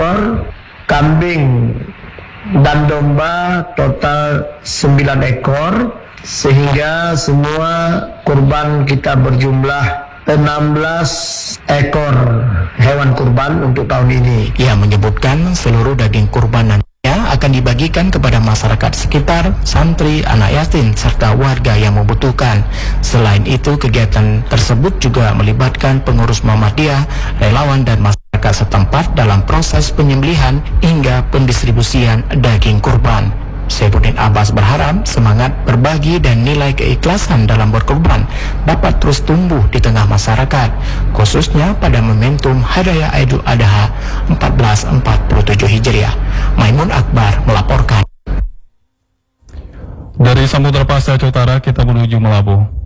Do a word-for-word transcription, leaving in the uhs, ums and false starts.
ekor, kambing dan domba total sembilan ekor, sehingga semua kurban kita berjumlah enam belas ekor hewan kurban untuk tahun ini. Ia menyebutkan seluruh daging kurban nantinya akan dibagikan kepada masyarakat sekitar, santri, anak yatim, serta warga yang membutuhkan. Selain itu, kegiatan tersebut juga melibatkan pengurus Muhammadiyah, relawan, dan masyarakat setempat dalam proses penyembelihan hingga pendistribusian daging kurban. Saifuddin Abbas berharap semangat berbagi dan nilai keikhlasan dalam berkurban dapat terus tumbuh di tengah masyarakat, khususnya pada momentum Hari Raya Idul Adha seribu empat ratus empat puluh tujuh Hijriah. Maimun Akbar melaporkan. Dari Samudra Pasca Utara kita menuju Melabuh.